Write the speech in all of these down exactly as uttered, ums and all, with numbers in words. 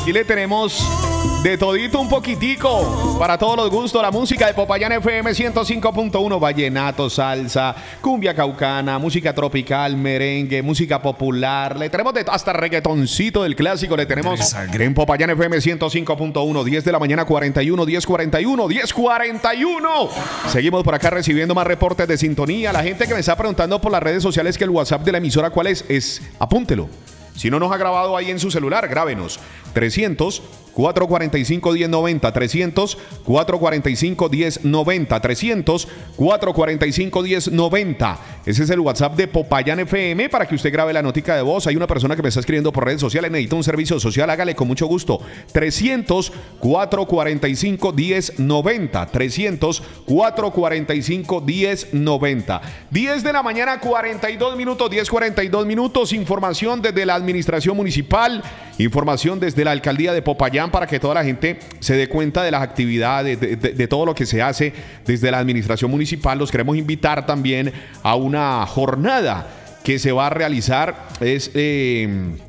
Aquí le tenemos de todito un poquitico para todos los gustos. La música de Popayán F M ciento cinco punto uno, vallenato, salsa, cumbia caucana, música tropical, merengue, música popular. Le tenemos de, hasta reggaetoncito del clásico. Le tenemos en Popayán F M ciento cinco punto uno, diez de la mañana, cuarenta y uno, diez cuarenta y uno, diez cuarenta y uno. Seguimos por acá recibiendo más reportes de sintonía. La gente que me está preguntando por las redes sociales que el WhatsApp de la emisora, ¿cuál es? Es, apúntelo. Si no nos ha grabado ahí en su celular, grábenos. trescientos, cuatrocientos cuarenta y cinco, diez noventa. trescientos, cuatrocientos cuarenta y cinco, diez noventa. trescientos, cuatrocientos cuarenta y cinco, diez noventa. Ese es el WhatsApp de Popayán F M para que usted grabe la notica de voz. Hay una persona que me está escribiendo por redes sociales. Necesita un servicio social. Hágale con mucho gusto. trescientos, cuatrocientos cuarenta y cinco, diez noventa. trescientos, cuatrocientos cuarenta y cinco, diez noventa. diez de la mañana, cuarenta y dos minutos. diez cuarenta y dos minutos. Información desde la administración municipal. Información desde la alcaldía de Popayán para que toda la gente se dé cuenta de las actividades, de, de, de todo lo que se hace desde la administración municipal. Los queremos invitar también a una jornada que se va a realizar es, eh,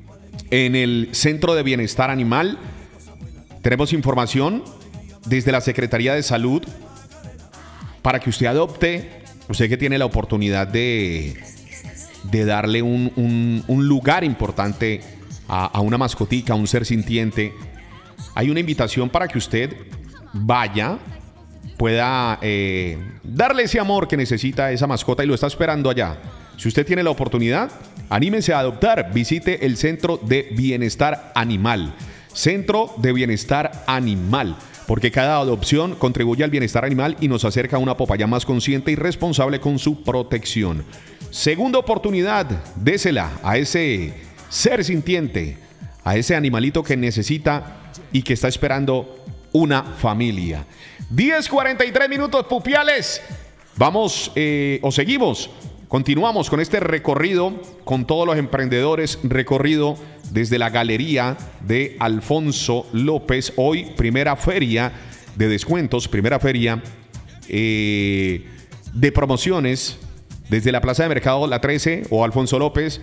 en el Centro de Bienestar Animal. Tenemos información desde la Secretaría de Salud para que usted adopte, usted que tiene la oportunidad de, de darle un, un, un lugar importante a, a una mascotica, a un ser sintiente. Hay una invitación para que usted vaya, pueda eh, darle ese amor que necesita esa mascota y lo está esperando allá. Si usted tiene la oportunidad, anímese a adoptar. Visite el Centro de Bienestar Animal. Centro de Bienestar Animal. Porque cada adopción contribuye al bienestar animal y nos acerca a una Popayán más consciente y responsable con su protección. Segunda oportunidad, désela a ese ser sintiente, a ese animalito que necesita y que está esperando una familia. diez cuarenta y tres minutos, pupiales. Vamos eh, o seguimos. Continuamos con este recorrido con todos los emprendedores. Recorrido desde la galería de Alfonso López. Hoy, primera feria de descuentos, primera feria eh, de promociones desde la Plaza de Mercado La trece o Alfonso López.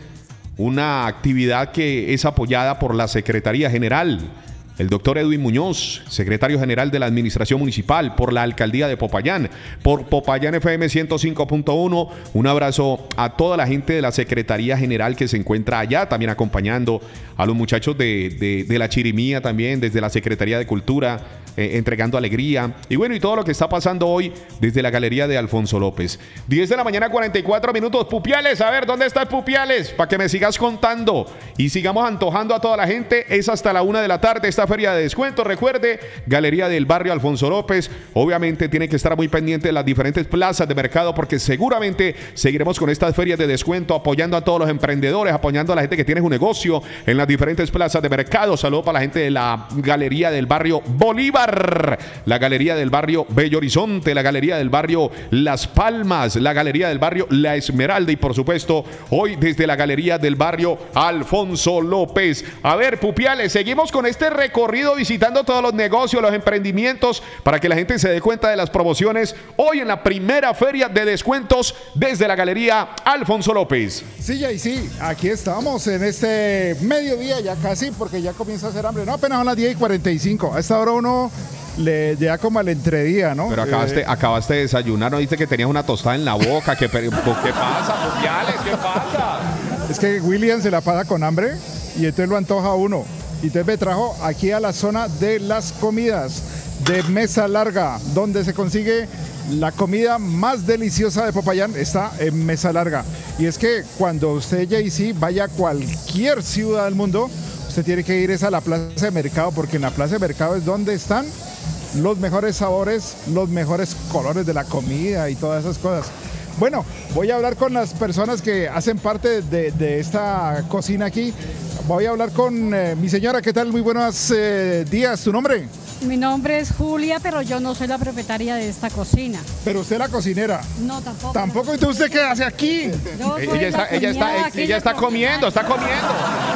Una actividad que es apoyada por la Secretaría General, el doctor Edwin Muñoz, secretario general de la Administración Municipal, por la Alcaldía de Popayán, por Popayán F M ciento cinco punto uno. Un abrazo a toda la gente de la Secretaría General que se encuentra allá, también acompañando a los muchachos de, de, de la Chirimía también, desde la Secretaría de Cultura, eh, entregando alegría. Y bueno, y todo lo que está pasando hoy desde la Galería de Alfonso López. diez de la mañana, cuarenta y cuatro minutos. Pupiales, a ver, ¿dónde está el Pupiales? Para que me sigas contando y sigamos antojando a toda la gente. Es hasta la una de la tarde esta feria de descuento. Recuerde, Galería del Barrio Alfonso López. Obviamente tiene que estar muy pendiente de las diferentes plazas de mercado porque seguramente seguiremos con estas ferias de descuento, apoyando a todos los emprendedores, apoyando a la gente que tiene un negocio en las diferentes plazas de mercado. Saludos para la gente de la Galería del Barrio Bolívar, la Galería del Barrio Bello Horizonte, la Galería del Barrio Las Palmas, la Galería del Barrio La Esmeralda y por supuesto hoy desde la Galería del Barrio Alfonso López. A ver, pupiales, seguimos con este recorrido visitando todos los negocios, los emprendimientos para que la gente se dé cuenta de las promociones hoy en la primera feria de descuentos desde la Galería Alfonso López. Sí, y sí, aquí estamos en este mediodía ya casi porque ya comienza a hacer hambre. No, apenas son las diez y cuarenta y cinco. A esta hora uno le llega como al entredía, ¿no? Pero acabaste, eh, acabaste de desayunar, ¿no? Dice que tenías una tostada en la boca. ¿Qué, qué pasa, pupiales? ¿Qué pasa? Es que William se la pasa con hambre y entonces lo antoja a uno. Y entonces me trajo aquí a la zona de las comidas de Mesa Larga, donde se consigue la comida más deliciosa de Popayán. Está en Mesa Larga. Y es que cuando usted, Jaycee, vaya a cualquier ciudad del mundo, usted tiene que ir es a la plaza de mercado, porque en la plaza de mercado es donde están los mejores sabores, los mejores colores de la comida y todas esas cosas. Bueno, voy a hablar con las personas que hacen parte de, de esta cocina aquí. Voy a hablar con eh, mi señora. ¿Qué tal? Muy buenos eh, días. ¿Tu nombre? Mi nombre es Julia, pero yo no soy la propietaria de esta cocina. Pero usted es la cocinera. No, tampoco. ¿Tampoco? ¿Entonces usted qué hace aquí? Yo soy Ella está, la ella está, cuñada, ella aquella está comiendo, está comiendo.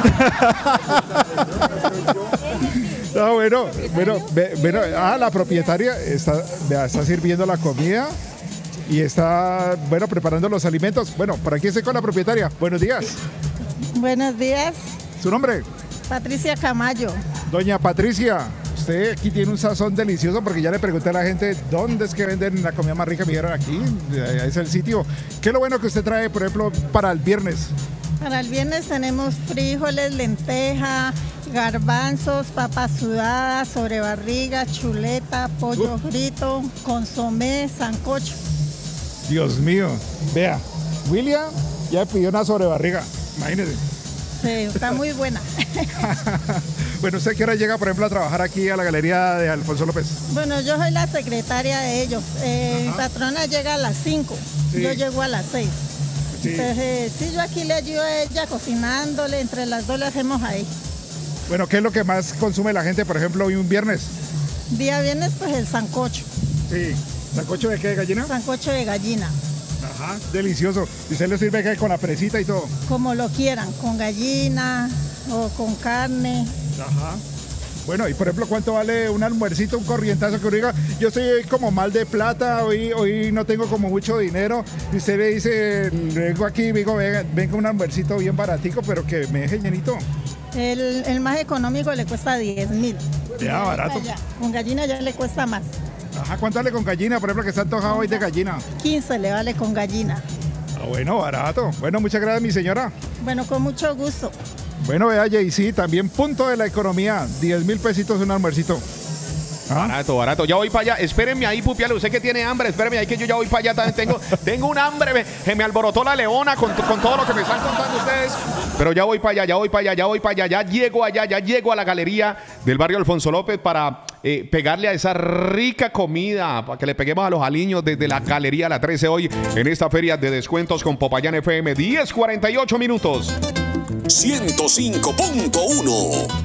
Ah, bueno, bueno, ve- bueno, ah, la propietaria está, vea, está sirviendo la comida y está, bueno, preparando los alimentos. Bueno, por aquí estoy con la propietaria. Buenos días. Buenos días, ¿Su nombre? Patricia Camayo. Doña Patricia, usted aquí tiene un sazón delicioso porque ya le pregunté a la gente dónde es que venden la comida más rica. Me dijeron aquí, es el sitio. ¿Qué es lo bueno que usted trae, por ejemplo, para el viernes? Para el viernes tenemos frijoles, lenteja, garbanzos, papas sudadas, sobrebarriga, chuleta, pollo uh. frito, consomé, sancocho. Dios mío, vea, William ya pidió una sobrebarriga, imagínese. Sí, está muy buena. Bueno, ¿usted qué hora llega, por ejemplo, a trabajar aquí a la galería de Alfonso López? Bueno, yo soy la secretaria de ellos. Eh, mi patrona llega a las cinco, sí. Yo llego a las seis. Sí. Entonces, eh, sí, yo aquí le ayudo a ella cocinándole, entre las dos le hacemos ahí. Bueno, ¿qué es lo que más consume la gente, por ejemplo, hoy un viernes? Día viernes, pues el sancocho. Sí. ¿Sancocho de qué, de gallina? Sancocho de gallina. Ajá, delicioso. ¿Y usted le sirve qué, con la presita y todo? Como lo quieran, con gallina o con carne. Ajá. Bueno, y por ejemplo, ¿cuánto vale un almuercito, un corrientazo que uno diga, yo estoy como mal de plata, hoy, hoy no tengo como mucho dinero? Y usted le dice, vengo aquí, digo, venga, venga un almuercito bien baratico, pero que me deje llenito. El, el más económico le cuesta diez mil. Ya, barato. Ya. Con gallina ya le cuesta más. Ajá, ¿cuánto vale con gallina? Por ejemplo, que está antojado hoy de gallina. quince le vale con gallina. Ah, bueno, barato. Bueno, muchas gracias, mi señora. Bueno, con mucho gusto. Bueno, vea, Jay-Z, también punto de la economía. diez mil pesitos un almuercito. ¿Ah? Barato, barato. Ya voy para allá. Espérenme ahí, pupiale. Usted que tiene hambre, espérenme ahí que yo ya voy para allá. También tengo, tengo un hambre. Me, se me alborotó la leona con, con todo lo que me están contando ustedes. Pero ya voy para allá, ya voy para allá, ya voy para allá. Ya llego allá, ya llego a la galería del barrio Alfonso López para eh, pegarle a esa rica comida. Para que le peguemos a los aliños desde la galería La trece hoy en esta feria de descuentos con Popayán F M. diez cuarenta y ocho minutos. ciento cinco punto uno